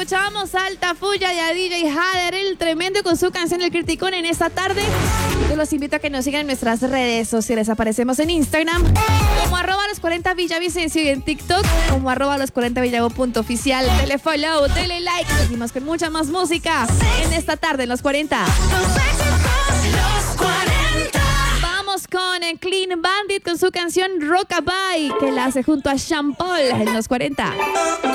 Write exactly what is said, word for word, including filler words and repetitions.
escuchamos Altafulla y a D J Hader, el tremendo, con su canción El Criticón en esta tarde. Yo los invito a que nos sigan en nuestras redes sociales. Aparecemos en Instagram como arroba los cuarenta Villavicencio y en TikTok como arroba los cuarenta Villago punto oficial. Dele follow, dele like. Seguimos con mucha más música en esta tarde en los cuarenta. Los cuarenta. Vamos con el Clean Bandit con su canción Rockabye, que la hace junto a Sean Paul en los cuarenta.